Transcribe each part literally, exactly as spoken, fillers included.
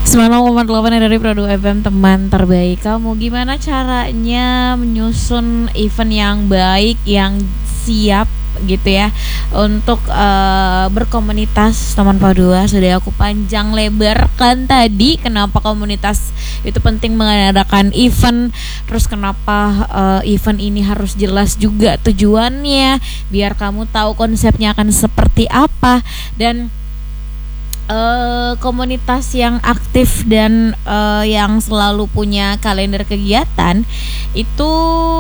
sembilan puluh koma delapan dari Produk F M, teman terbaik kamu. Gimana caranya menyusun event yang baik, yang siap gitu ya, untuk uh, berkomunitas teman Padua? Sudah aku panjang lebarkan tadi kenapa komunitas itu penting mengadakan event. Terus kenapa uh, event ini harus jelas juga tujuannya, biar kamu tahu konsepnya akan seperti apa. Dan Uh, komunitas yang aktif dan uh, yang selalu punya kalender kegiatan itu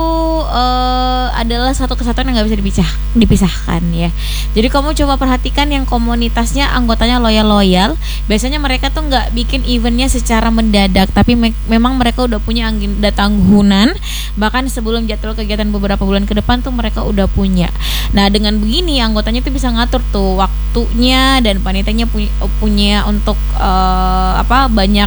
uh, adalah satu kesatuan yang nggak bisa dipisah, dipisahkan ya. Jadi kamu coba perhatikan yang komunitasnya anggotanya loyal-loyal. Biasanya mereka tuh nggak bikin eventnya secara mendadak, tapi me- memang mereka udah punya agenda tahunan. Bahkan sebelum jadwal kegiatan beberapa bulan ke depan tuh mereka udah punya. Nah, dengan begini anggotanya tuh bisa ngatur tuh waktunya, dan panitianya punya punya untuk uh, apa banyak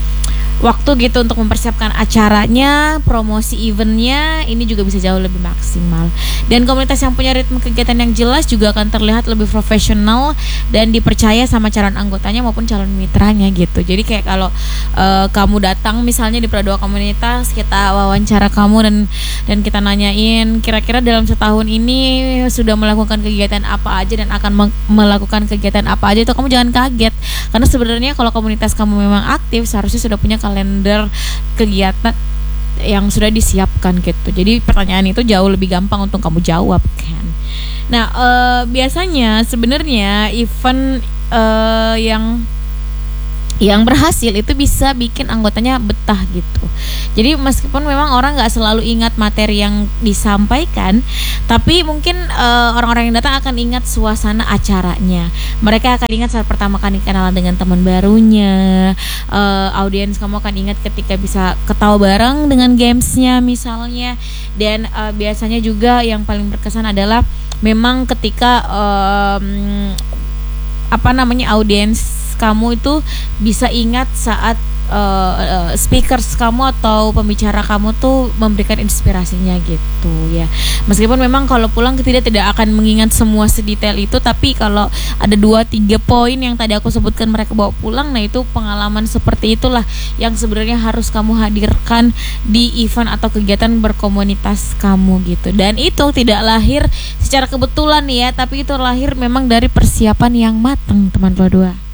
waktu gitu untuk mempersiapkan acaranya, promosi eventnya. Ini juga bisa jauh lebih maksimal. Dan komunitas yang punya ritme kegiatan yang jelas juga akan terlihat lebih profesional dan dipercaya sama calon anggotanya maupun calon mitranya gitu. Jadi kayak kalau uh, kamu datang misalnya di Pradua Komunitas, kita wawancara kamu dan dan kita nanyain kira-kira dalam setahun ini sudah melakukan kegiatan apa aja dan akan me- melakukan kegiatan apa aja, itu kamu jangan kaget. Karena sebenarnya kalau komunitas kamu memang aktif, seharusnya sudah punya kalender kegiatan yang sudah disiapkan gitu. Jadi pertanyaan itu jauh lebih gampang untuk kamu jawab kan. Nah, uh, biasanya sebenarnya event uh, yang yang berhasil itu bisa bikin anggotanya betah gitu. Jadi meskipun memang orang nggak selalu ingat materi yang disampaikan, tapi mungkin uh, orang-orang yang datang akan ingat suasana acaranya. Mereka akan ingat saat pertama kali kenalan dengan teman barunya. Uh, audiens kamu akan ingat ketika bisa ketawa bareng dengan gamesnya misalnya. Dan uh, biasanya juga yang paling berkesan adalah memang ketika um, apa namanya audiens kamu itu bisa ingat saat uh, uh, speakers kamu atau pembicara kamu tuh memberikan inspirasinya gitu ya. Meskipun memang kalau pulang tidak tidak akan mengingat semua sedetail itu, tapi kalau ada dua tiga poin yang tadi aku sebutkan mereka bawa pulang, nah itu pengalaman seperti itulah yang sebenarnya harus kamu hadirkan di event atau kegiatan berkomunitas kamu gitu. Dan itu tidak lahir secara kebetulan ya, tapi itu lahir memang dari persiapan yang matang teman Produa.